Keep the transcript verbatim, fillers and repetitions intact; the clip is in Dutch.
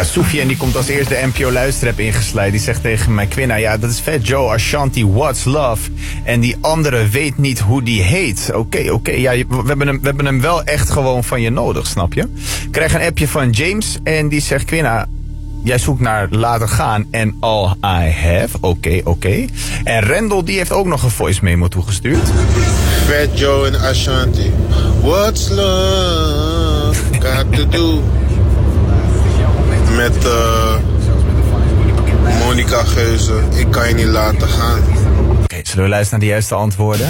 Soufiane die komt als eerste de N P O luisterapp ingesluid. Die zegt tegen mij, Quinna, ja, dat is Fat Joe, Ashanti, What's Love. En die andere weet niet hoe die heet. Oké, okay, oké, okay, ja, we hebben, hem, we hebben hem wel echt gewoon van je nodig, snap je? Ik krijg een appje van James en die zegt, Quinna, jij zoekt naar laten gaan en all I have. Oké, okay, oké. Okay. En Rendel die heeft ook nog een voice memo toegestuurd. Fat Joe en Ashanti. What's love got to do? Met uh, Monica Geuze. Ik kan je niet laten gaan. Oké, okay, zullen we luisteren naar de juiste antwoorden?